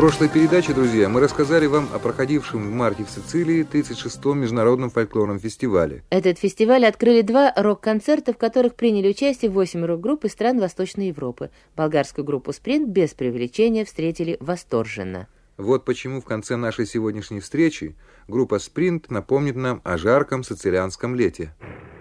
прошлой передаче, друзья, мы рассказали вам о проходившем в марте в Сицилии 36-м международном фольклорном фестивале. Этот фестиваль открыли 2 рок-концерта, в которых приняли участие 8 рок-групп из стран Восточной Европы. Болгарскую группу «Спринт» без преувеличения встретили восторженно. Вот почему в конце нашей сегодняшней встречи группа «Спринт» напомнит нам о жарком сицилианском лете.